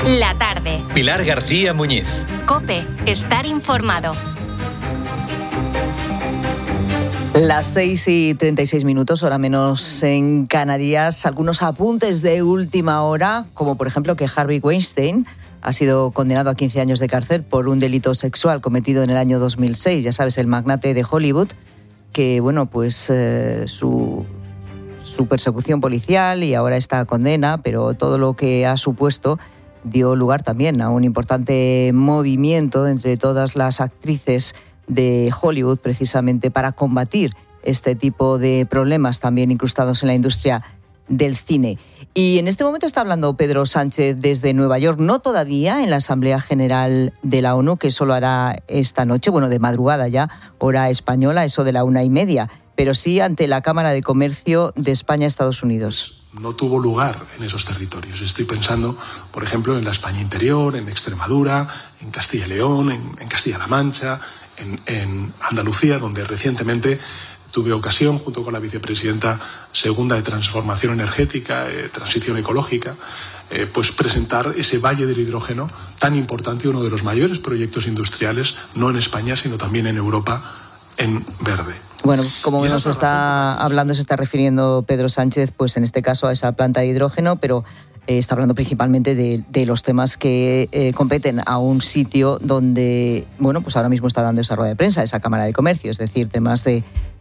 La tarde. Pilar García Muñiz. COPE. Estar informado. Las 6:36, hora menos en Canarias. Algunos apuntes de última hora, como por ejemplo que Harvey Weinstein ha sido condenado a 15 años de cárcel por un delito sexual cometido en el año 2006. Ya sabes, el magnate de Hollywood, que su persecución policial y ahora esta condena, pero todo lo que ha supuesto dio lugar también a un importante movimiento entre todas las actrices de Hollywood, precisamente para combatir este tipo de problemas también incrustados en la industria del cine. Y en este momento está hablando Pedro Sánchez desde Nueva York, no todavía en la Asamblea General de la ONU, que solo hará esta noche, de madrugada ya, hora española, eso de la 1:30, pero sí ante la Cámara de Comercio de España-Estados Unidos. No tuvo lugar en esos territorios. Estoy pensando, por ejemplo, en la España interior, en Extremadura, en Castilla y León, en Castilla-La Mancha, en Andalucía, donde recientemente tuve ocasión, junto con la vicepresidenta segunda de Transformación Energética, Transición Ecológica, presentar ese Valle del Hidrógeno tan importante, uno de los mayores proyectos industriales, no en España, sino también en Europa, en verde. Bueno, como nos está hablando, se está refiriendo Pedro Sánchez, pues en este caso a esa planta de hidrógeno, pero está hablando principalmente de los temas que competen a un sitio donde, ahora mismo está dando esa rueda de prensa, esa Cámara de Comercio, es decir, temas de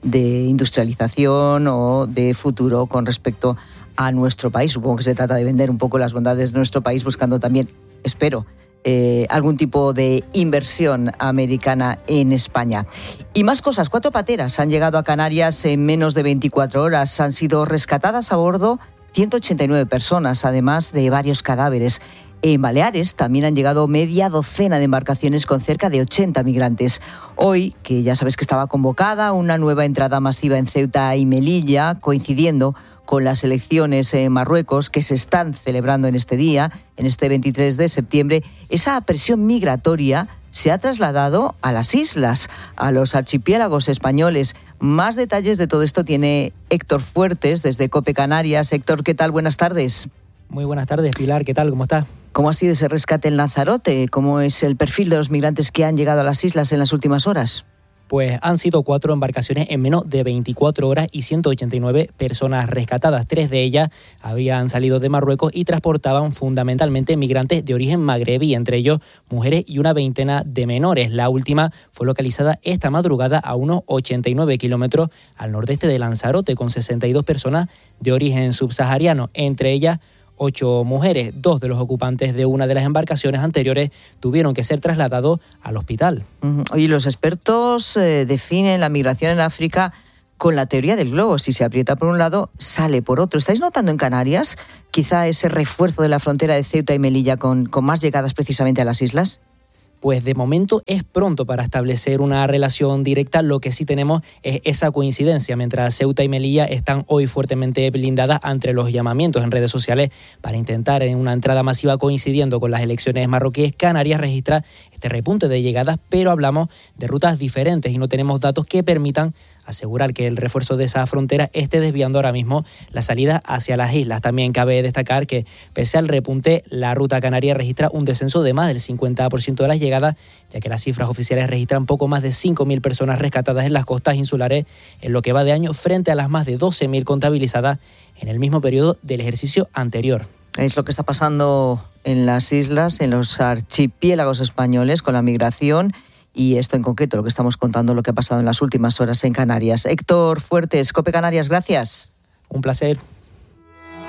industrialización o de futuro con respecto a nuestro país. Supongo que se trata de vender un poco las bondades de nuestro país, buscando también, espero, algún tipo de inversión americana en España. Y más cosas, 4 pateras han llegado a Canarias en menos de 24 horas. Han sido rescatadas a bordo 189 personas, además de varios cadáveres. En Baleares también han llegado media docena de embarcaciones con cerca de 80 migrantes. Hoy, que ya sabes que estaba convocada una nueva entrada masiva en Ceuta y Melilla, coincidiendo con las elecciones en Marruecos que se están celebrando en este día, en este 23 de septiembre, esa presión migratoria se ha trasladado a las islas, a los archipiélagos españoles. Más detalles de todo esto tiene Héctor Fuertes desde COPE Canarias. Héctor, ¿qué tal? Buenas tardes. Muy buenas tardes, Pilar. ¿Qué tal? ¿Cómo está? ¿Cómo ha sido ese rescate en Lanzarote? ¿Cómo es el perfil de los migrantes que han llegado a las islas en las últimas horas? Pues han sido 4 embarcaciones en menos de 24 horas y 189 personas rescatadas. 3 de ellas habían salido de Marruecos y transportaban fundamentalmente migrantes de origen magrebí, entre ellos mujeres y una veintena de menores. La última fue localizada esta madrugada a unos 89 kilómetros al nordeste de Lanzarote, con 62 personas de origen subsahariano, entre ellas 8 mujeres. 2 de los ocupantes de una de las embarcaciones anteriores tuvieron que ser trasladados al hospital. Oye, los expertos definen la migración en África con la teoría del globo. Si se aprieta por un lado, sale por otro. ¿Estáis notando en Canarias quizá ese refuerzo de la frontera de Ceuta y Melilla con más llegadas precisamente a las islas? Pues de momento es pronto para establecer una relación directa. Lo que sí tenemos es esa coincidencia. Mientras Ceuta y Melilla están hoy fuertemente blindadas ante los llamamientos en redes sociales para intentar en una entrada masiva coincidiendo con las elecciones marroquíes, Canarias registra este repunte de llegadas, pero hablamos de rutas diferentes y no tenemos datos que permitan asegurar que el refuerzo de esa frontera esté desviando ahora mismo la salida hacia las islas. También cabe destacar que, pese al repunte, la ruta canaria registra un descenso de más del 50% de las llegadas, ya que las cifras oficiales registran poco más de 5.000 personas rescatadas en las costas insulares en lo que va de año, frente a las más de 12.000 contabilizadas en el mismo periodo del ejercicio anterior. Es lo que está pasando en las islas, en los archipiélagos españoles con la migración. Y esto en concreto, lo que estamos contando, lo que ha pasado en las últimas horas en Canarias. Héctor Fuertes, COPE Canarias, gracias. Un placer.